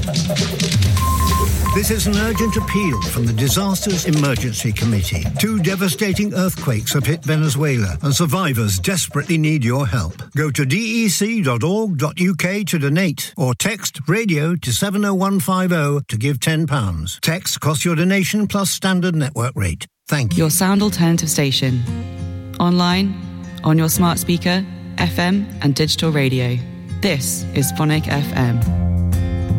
This is an urgent appeal from the Disasters Emergency Committee. 2 devastating earthquakes have hit Venezuela, and survivors desperately need your help. Go to dec.org.uk to donate, or text radio to 70150 to give £10. Text costs your donation plus standard network rate. Thank you. Your sound alternative station. Online, on your smart speaker, FM and digital radio. This is Phonic FM.